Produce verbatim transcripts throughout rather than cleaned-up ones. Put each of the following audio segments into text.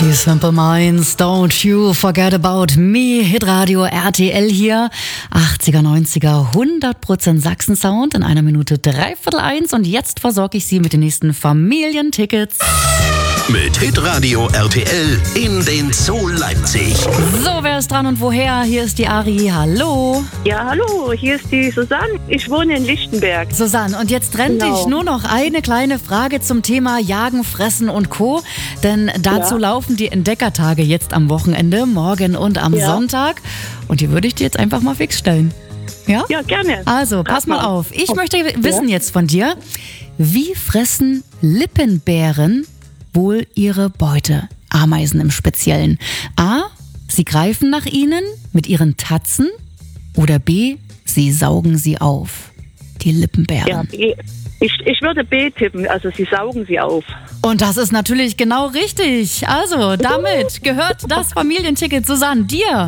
Die Simple Minds, Don't You Forget About Me, Hitradio R T L hier, achtziger, neunziger, hundert Prozent Sachsen-Sound in einer Minute dreiviertel eins und jetzt versorge ich Sie mit den nächsten Familientickets. Mit Hitradio R T L in den Zoo Leipzig. So, wer ist dran und woher? Hier ist die Ari, hallo. Ja, hallo, hier ist die Susanne. Ich wohne in Lichtenberg. Susanne, und jetzt trennt Genau. dich nur noch eine kleine Frage zum Thema Jagen, Fressen und Co. Denn dazu Ja. laufen die Entdeckertage jetzt am Wochenende, morgen und am Ja. Sonntag. Und die würde ich dir jetzt einfach mal fix stellen. Ja? Ja, gerne. Also, pass mal mal. auf. Ich möchte wissen jetzt von dir, wie fressen Lippenbären wohl ihre Beute? Ameisen im Speziellen. A, sie greifen nach ihnen mit ihren Tatzen oder B, sie saugen sie auf. Die Lippenbären. Ja, B. Ich, ich würde B tippen, also sie saugen sie auf. Und das ist natürlich genau richtig. Also, damit gehört das Familienticket, Susanne, dir.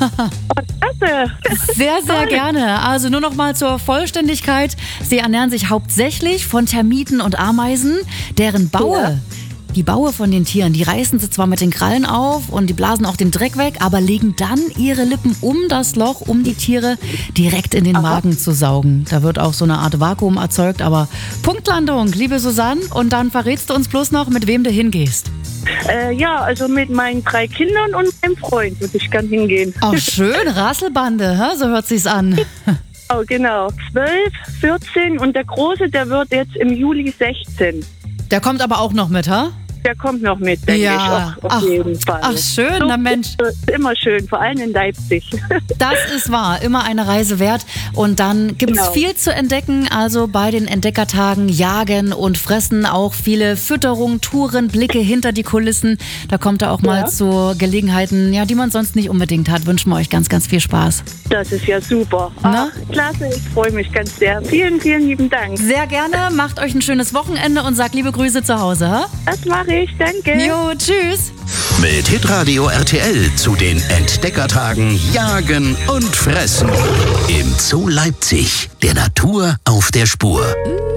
Klasse. Sehr, sehr gerne. Also nur noch mal zur Vollständigkeit. Sie ernähren sich hauptsächlich von Termiten und Ameisen, deren Baue, Ja. die Baue von den Tieren, die reißen sie zwar mit den Krallen auf und die blasen auch den Dreck weg, aber legen dann ihre Lippen um das Loch, um die Tiere direkt in den Magen zu saugen. Da wird auch so eine Art Vakuum erzeugt, aber Punktlandung, liebe Susanne. Und dann verrätst du uns bloß noch, mit wem du hingehst. Äh, ja, also mit meinen drei Kindern und meinem Freund würde ich gern hingehen. Auch schön, Rasselbande, hä? So hört sich's an. Oh, genau. zwölf, vierzehn und der Große, der wird jetzt im Juli sechzehn. Der kommt aber auch noch mit, hä? Der kommt noch mit, denke Ja. ich. Auf, auf Ach, jeden Fall. ach, schön, So, na Mensch. ist Immer schön, vor allem in Leipzig. Das ist wahr, immer eine Reise wert. Und dann gibt es Genau. viel zu entdecken, also bei den Entdeckertagen jagen und fressen, auch viele Fütterungen, Touren, Blicke hinter die Kulissen. Da kommt er auch mal Ja. zu Gelegenheiten, ja, die man sonst nicht unbedingt hat. Wünschen wir euch ganz, ganz viel Spaß. Das ist ja super. Na? Ach, klasse, ich freue mich ganz sehr. Vielen, vielen lieben Dank. Sehr gerne, macht euch ein schönes Wochenende und sagt liebe Grüße zu Hause. Hä? Das mache ich, danke. Jo, tschüss. Mit Hitradio R T L zu den Entdeckertagen Jagen und Fressen im Zoo Leipzig. Der Natur auf der Spur.